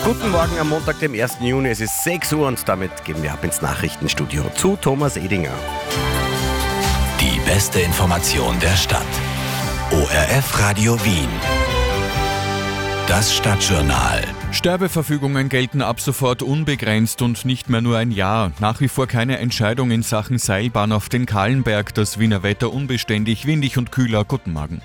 Guten Morgen am Montag, dem 1. Juni. Es ist 6 Uhr und damit gehen wir ab ins Nachrichtenstudio zu Thomas Edinger. Die beste Information der Stadt. ORF Radio Wien. Das Stadtjournal. Sterbeverfügungen gelten ab sofort unbegrenzt und nicht mehr nur ein Jahr. Nach wie vor keine Entscheidung in Sachen Seilbahn auf den Kahlenberg. Das Wiener Wetter unbeständig, windig und kühler. Guten Morgen.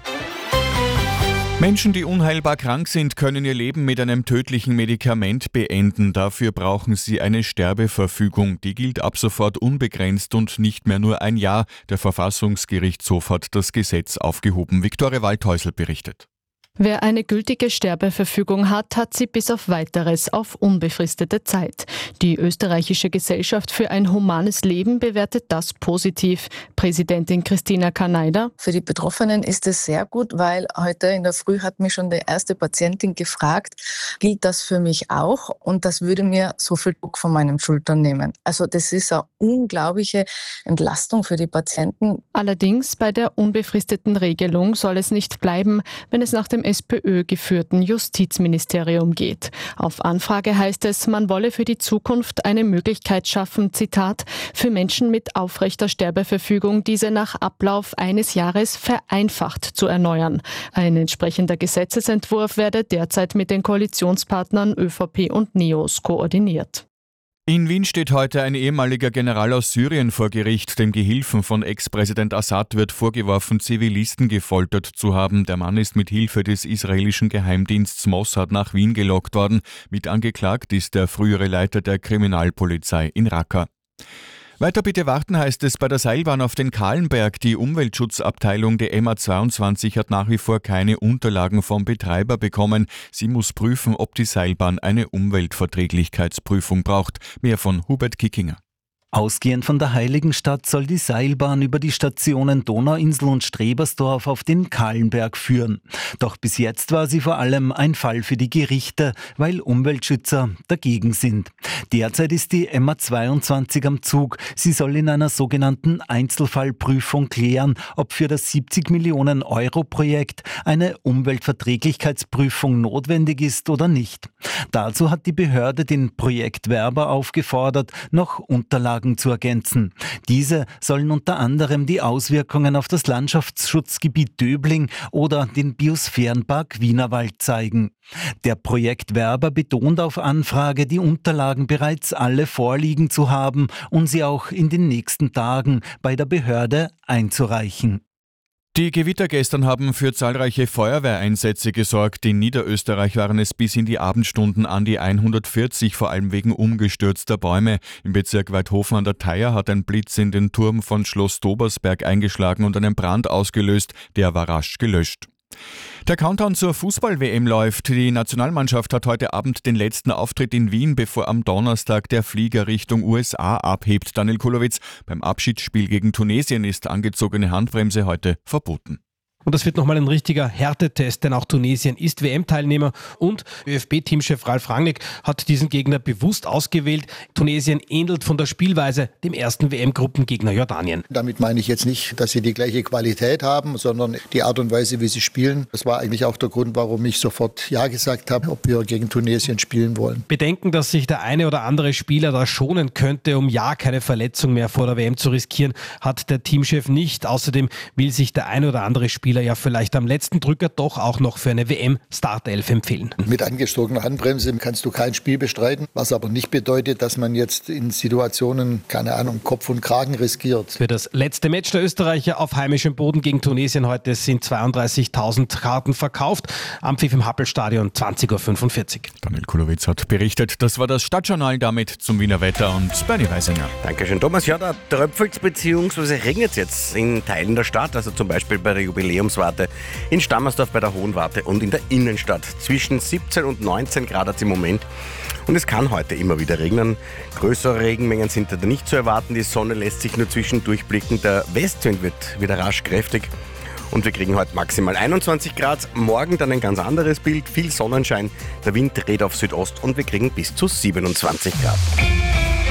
Menschen, die unheilbar krank sind, können ihr Leben mit einem tödlichen Medikament beenden. Dafür brauchen sie eine Sterbeverfügung. Die gilt ab sofort unbegrenzt und nicht mehr nur ein Jahr. Der Verfassungsgerichtshof hat das Gesetz aufgehoben. Viktoria Waldhäusl berichtet. Wer eine gültige Sterbeverfügung hat, hat sie bis auf Weiteres auf unbefristete Zeit. Die österreichische Gesellschaft für ein humanes Leben bewertet das positiv. Präsidentin Christina Karneider: Für die Betroffenen ist es sehr gut, weil heute in der Früh hat mich schon die erste Patientin gefragt, gilt das für mich auch? Und das würde mir so viel Druck von meinen Schultern nehmen. Also das ist eine unglaubliche Entlastung für die Patienten. Allerdings bei der unbefristeten Regelung soll es nicht bleiben, wenn es nach dem SPÖ-geführten Justizministerium geht. Auf Anfrage heißt es, man wolle für die Zukunft eine Möglichkeit schaffen, Zitat, für Menschen mit aufrechter Sterbeverfügung diese nach Ablauf eines Jahres vereinfacht zu erneuern. Ein entsprechender Gesetzesentwurf werde derzeit mit den Koalitionspartnern ÖVP und NEOS koordiniert. In Wien steht heute ein ehemaliger General aus Syrien vor Gericht. Dem Gehilfen von Ex-Präsident Assad wird vorgeworfen, Zivilisten gefoltert zu haben. Der Mann ist mit Hilfe des israelischen Geheimdienstes Mossad nach Wien gelockt worden. Mit angeklagt ist der frühere Leiter der Kriminalpolizei in Raqqa. Weiter bitte warten, heißt es bei der Seilbahn auf den Kahlenberg. Die Umweltschutzabteilung der MA22 hat nach wie vor keine Unterlagen vom Betreiber bekommen. Sie muss prüfen, ob die Seilbahn eine Umweltverträglichkeitsprüfung braucht. Mehr von Hubert Kickinger. Ausgehend von der Heiligenstadt soll die Seilbahn über die Stationen Donauinsel und Strebersdorf auf den Kahlenberg führen. Doch bis jetzt war sie vor allem ein Fall für die Gerichte, weil Umweltschützer dagegen sind. Derzeit ist die MA22 am Zug. Sie soll in einer sogenannten Einzelfallprüfung klären, ob für das 70 Millionen Euro Projekt eine Umweltverträglichkeitsprüfung notwendig ist oder nicht. Dazu hat die Behörde den Projektwerber aufgefordert, noch Unterlagen zu ergänzen. Diese sollen unter anderem die Auswirkungen auf das Landschaftsschutzgebiet Döbling oder den Biosphärenpark Wienerwald zeigen. Der Projektwerber betont auf Anfrage, die Unterlagen bereits alle vorliegen zu haben und sie auch in den nächsten Tagen bei der Behörde einzureichen. Die Gewitter gestern haben für zahlreiche Feuerwehreinsätze gesorgt. In Niederösterreich waren es bis in die Abendstunden an die 140, vor allem wegen umgestürzter Bäume. Im Bezirk Weidhofen an der Theier hat ein Blitz in den Turm von Schloss Dobersberg eingeschlagen und einen Brand ausgelöst. Der war rasch gelöscht. Der Countdown zur Fußball-WM läuft. Die Nationalmannschaft hat heute Abend den letzten Auftritt in Wien, bevor am Donnerstag der Flieger Richtung USA abhebt. Daniel Kulowitz, beim Abschiedsspiel gegen Tunesien ist angezogene Handbremse heute verboten. Und das wird nochmal ein richtiger Härtetest, denn auch Tunesien ist WM-Teilnehmer und ÖFB-Teamchef Ralf Rangnick hat diesen Gegner bewusst ausgewählt. Tunesien ähnelt von der Spielweise dem ersten WM-Gruppengegner Jordanien. Damit meine ich jetzt nicht, dass sie die gleiche Qualität haben, sondern die Art und Weise, wie sie spielen. Das war eigentlich auch der Grund, warum ich sofort Ja gesagt habe, ob wir gegen Tunesien spielen wollen. Bedenken, dass sich der eine oder andere Spieler da schonen könnte, um ja keine Verletzung mehr vor der WM zu riskieren, hat der Teamchef nicht. Außerdem will sich der eine oder andere Spieler ja vielleicht am letzten Drücker doch auch noch für eine WM-Startelf empfehlen. Mit angezogener Handbremse kannst du kein Spiel bestreiten, was aber nicht bedeutet, dass man jetzt in Situationen, keine Ahnung, Kopf und Kragen riskiert. Für das letzte Match der Österreicher auf heimischem Boden gegen Tunesien heute sind 32.000 Karten verkauft. Ampfiff im Happelstadion 20.45 Uhr. Daniel Kulowitz hat berichtet. Das war das Stadtjournal, damit zum Wiener Wetter und Bernie Weisinger. Dankeschön, Thomas. Ja, da tröpfelt es bzw. regnet es jetzt in Teilen der Stadt, also zum Beispiel bei der Jubiläumswarte in Stammersdorf bei der Hohenwarte und in der Innenstadt. Zwischen 17 und 19 Grad hat es im Moment. Und es kann heute immer wieder regnen. Größere Regenmengen sind da nicht zu erwarten. Die Sonne lässt sich nur zwischendurch blicken. Der Westwind wird wieder rasch kräftig. Und wir kriegen heute maximal 21 Grad. Morgen dann ein ganz anderes Bild. Viel Sonnenschein. Der Wind dreht auf Südost und wir kriegen bis zu 27 Grad.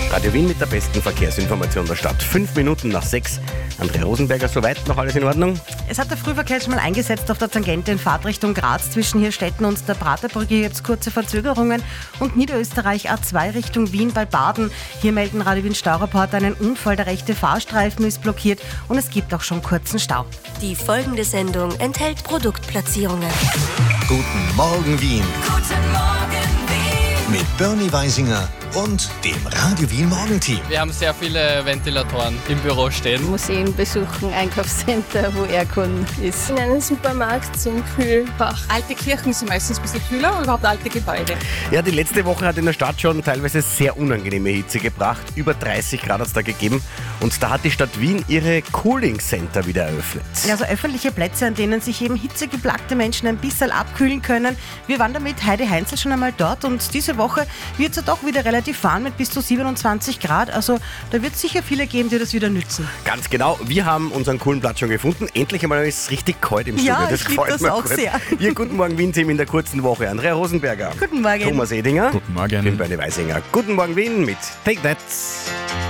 Radio Wien mit der besten Verkehrsinformation der Stadt. 5 Minuten nach 6. Andrea Rosenberger, soweit noch alles in Ordnung? Es hat der Frühverkehr schon mal eingesetzt auf der Tangente in Fahrtrichtung Graz. Zwischen Hirstetten und der Praterbrücke gibt es kurze Verzögerungen. Und Niederösterreich A2 Richtung Wien bei Baden. Hier melden Radio Wien Staureporter einen Unfall. Der rechte Fahrstreifen ist blockiert und es gibt auch schon kurzen Stau. Die folgende Sendung enthält Produktplatzierungen. Guten Morgen Wien. Guten Morgen, Wien. Mit Bernie Weisinger und dem Radio Wien Morgenteam. Wir haben sehr viele Ventilatoren im Büro stehen. Museen besuchen, Einkaufscenter, wo Aircon ist. In einem Supermarkt zum Kühlfach. Alte Kirchen sind meistens ein bisschen kühler und überhaupt alte Gebäude. Ja, die letzte Woche hat in der Stadt schon teilweise sehr unangenehme Hitze gebracht. Über 30 Grad hat es da gegeben. Und da hat die Stadt Wien ihre Cooling Center wieder eröffnet. Also öffentliche Plätze, an denen sich eben hitzegeplagte Menschen ein bisschen abkühlen können. Wir waren damit Heidi Heinzel schon einmal dort und diese Woche wird es ja doch wieder relativ warm mit bis zu 27 Grad. Also da wird es sicher viele geben, die das wieder nützen. Ganz genau. Wir haben unseren coolen Platz schon gefunden. Endlich einmal ist es richtig kalt im Studio. Ja, das ich liebe das auch sehr. Ihr Guten Morgen Wien-Team in der kurzen Woche. Andrea Rosenberger. Guten Morgen. Thomas Edinger. Guten Morgen. Ich bin Bernie Weisinger. Guten Morgen Wien mit Take That.